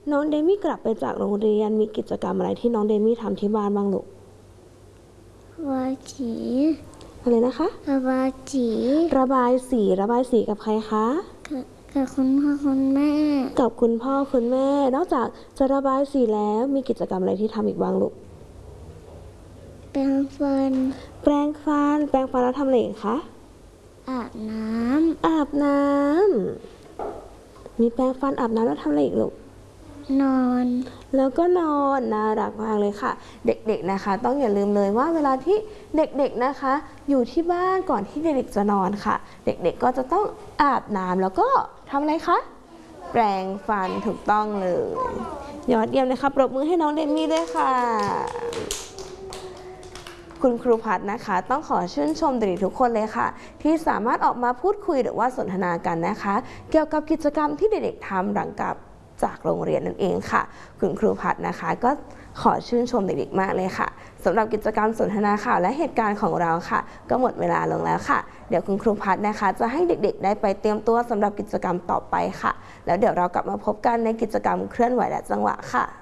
น้องเดมี่กลับไปจากโรงเรียนมีกิจกรรมอะไรที่น้องเดมี่ทำที่บ้านบ้างลูกระบายสีอะไรนะคะระบายสีระบายสีกับใครคะกับคุณพ่อคุณแม่กับคุณพ่อคุณแม่นอกจากจะระบายสีแล้วมีกิจกรรมอะไรที่ทำอีกบ้างลูกแปรงฟันแล้วทำอะไรอีกคะอาบน้ำมีแปรงฟันอาบน้ำแล้วทำอะไรอีกลูกนอนแล้วก็นอนน่ารักมากเลยค่ะเด็กๆนะคะต้องอย่าลืมเลยว่าเวลาที่เด็กๆนะคะอยู่ที่บ้านก่อนที่เด็กๆจะนอนค่ะเด็กๆก็จะต้องอาบน้ำแล้วก็ทำอะไรคะแปรงฟันถูกต้องเลยยอดเยี่ยมเลยค่ะปรบมือให้น้องเดมี่ด้วยค่ะคุณครูพัฒนะคะต้องขอชื่นชมเด็กๆทุกคนเลยค่ะที่สามารถออกมาพูดคุยหรือว่าสนทนากันนะคะเกี่ยวกับกิจกรรมที่เด็กๆทำหลังจากโรงเรียนนั่นเองค่ะคุณครูพัฒนะคะก็ขอชื่นชมเด็กๆมากเลยค่ะสำหรับกิจกรรมสนทนาข่าวและเหตุการณ์ของเราค่ะก็หมดเวลาลงแล้วค่ะเดี๋ยวคุณครูพัฒนะคะจะให้เด็กๆได้ไปเตรียมตัวสำหรับกิจกรรมต่อไปค่ะแล้วเดี๋ยวเรากลับมาพบกันในกิจกรรมเคลื่อนไหวและจังหวะค่ะ